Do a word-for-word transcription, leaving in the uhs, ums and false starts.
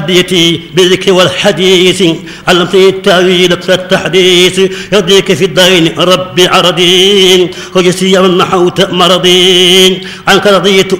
هديتي بالذكر والحديث علمتني التأويل التحديث يرضيك في الدين ربي عرضين وجسيا محوت مرضين عنك رضيت